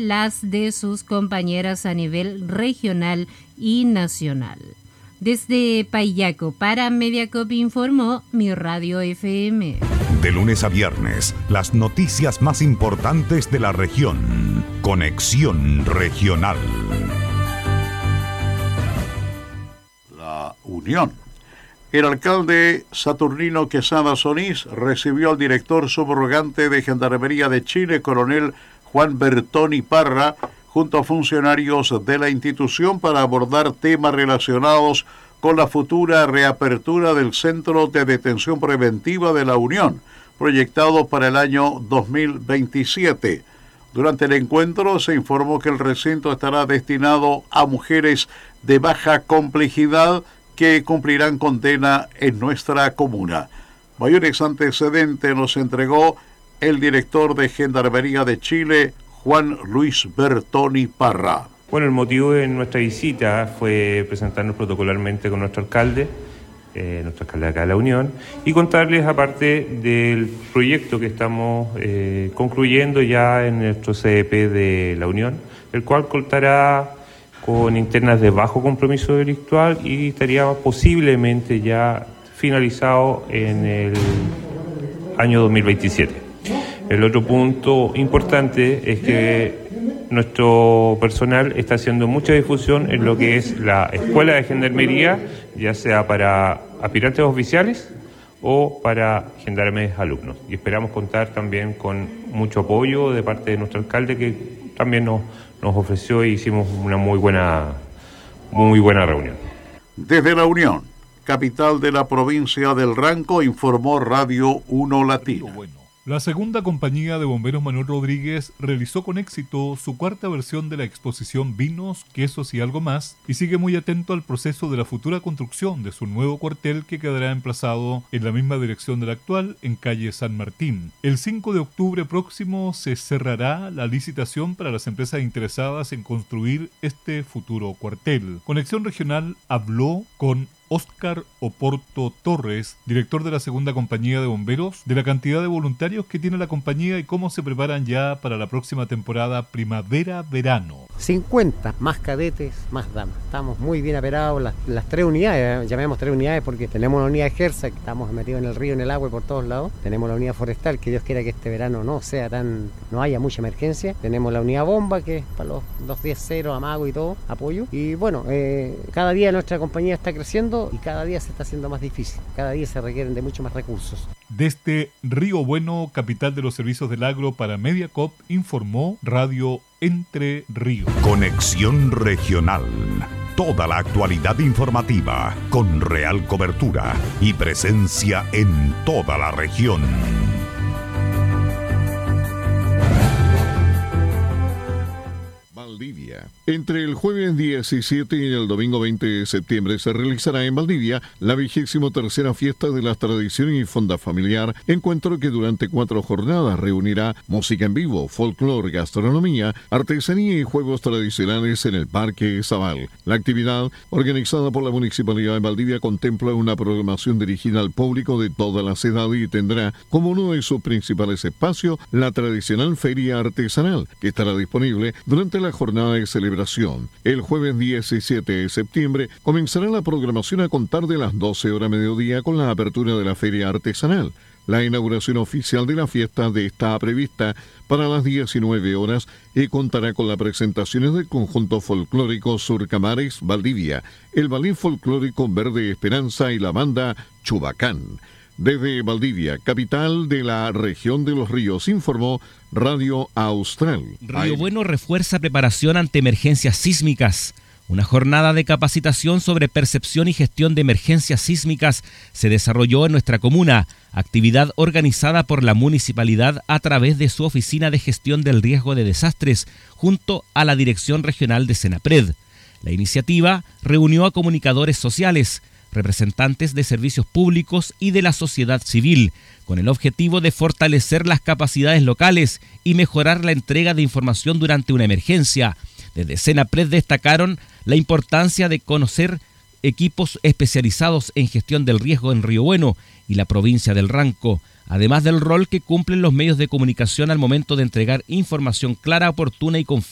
las de sus compañeras a nivel regional y nacional. Desde Payaco para Mediacoop informó Mi Radio FM. De lunes a viernes, las noticias más importantes de la región. Conexión Regional. La Unión. El alcalde Saturnino Quesada Solís recibió al director subrogante de Gendarmería de Chile, coronel Juan Bertoni Parra, junto a funcionarios de la institución para abordar temas relacionados con la futura reapertura del Centro de Detención Preventiva de la Unión, proyectado para el año 2027. Durante el encuentro se informó que el recinto estará destinado a mujeres de baja complejidad que cumplirán condena en nuestra comuna. Mayores antecedentes nos entregó el director de Gendarmería de Chile, Juan Luis Bertoni Parra. Bueno, el motivo de nuestra visita fue presentarnos protocolarmente con nuestro alcalde de acá de la Unión, y contarles, aparte del proyecto que estamos concluyendo ya en nuestro CDP de la Unión, el cual contará con internas de bajo compromiso delictual y estaría posiblemente ya finalizado en el año 2027. El otro punto importante es que nuestro personal está haciendo mucha difusión en lo que es la escuela de gendarmería, ya sea para aspirantes oficiales o para gendarmes alumnos. Y esperamos contar también con mucho apoyo de parte de nuestro alcalde, que también nos ofreció y hicimos una muy buena reunión. Desde la Unión, capital de la provincia del Ranco, informó Radio 1 Latina. La segunda compañía de bomberos Manuel Rodríguez realizó con éxito su cuarta versión de la exposición Vinos, Quesos y Algo Más, y sigue muy atento al proceso de la futura construcción de su nuevo cuartel, que quedará emplazado en la misma dirección del actual, en calle San Martín. El 5 de octubre próximo se cerrará la licitación para las empresas interesadas en construir este futuro cuartel. Conexión Regional habló con Óscar Oporto Torres, director de la segunda compañía de bomberos, de la cantidad de voluntarios que tiene la compañía y cómo se preparan ya para la próxima temporada primavera-verano. 50, más cadetes, más damas. Estamos muy bien aperados, las 3 unidades, llamemos 3 unidades porque tenemos una unidad de Gersa, que estamos metidos en el río, en el agua y por todos lados. Tenemos la unidad forestal, que Dios quiera que este verano no haya mucha emergencia. Tenemos la unidad bomba, que es para los 210-0, amago y todo, apoyo. Y bueno, cada día nuestra compañía está creciendo y cada día se está haciendo más difícil. Cada día se requieren de mucho más recursos. Desde Río Bueno, capital de los servicios del agro para Mediacoop, informó Radio Entre Ríos. Conexión Regional. Toda la actualidad informativa con real cobertura y presencia en toda la región. Valdivia. Entre el jueves 17 y el domingo 20 de septiembre se realizará en Valdivia la 23ª fiesta de las tradiciones y fonda familiar, encuentro que durante 4 jornadas reunirá música en vivo, folclore, gastronomía, artesanía y juegos tradicionales en el Parque Zabal. La actividad, organizada por la Municipalidad de Valdivia, contempla una programación dirigida al público de todas las edades y tendrá como uno de sus principales espacios la tradicional feria artesanal, que estará disponible durante la jornada de celebración. El jueves 17 de septiembre comenzará la programación a contar de las 12 horas mediodía con la apertura de la feria artesanal. La inauguración oficial de la fiesta está prevista para las 19 horas y contará con las presentaciones del conjunto folclórico Surcamares Valdivia, el ballet folclórico Verde Esperanza y la banda Chubacán. Desde Valdivia, capital de la región de los ríos, informó Radio Austral. Río Bueno refuerza preparación ante emergencias sísmicas. Una jornada de capacitación sobre percepción y gestión de emergencias sísmicas se desarrolló en nuestra comuna, actividad organizada por la municipalidad a través de su Oficina de Gestión del Riesgo de Desastres, junto a la Dirección Regional de Senapred. La iniciativa reunió a comunicadores sociales, representantes de servicios públicos y de la sociedad civil, con el objetivo de fortalecer las capacidades locales y mejorar la entrega de información durante una emergencia. Desde Senapred destacaron la importancia de conocer equipos especializados en gestión del riesgo en Río Bueno y la provincia del Ranco, además del rol que cumplen los medios de comunicación al momento de entregar información clara, oportuna y confiable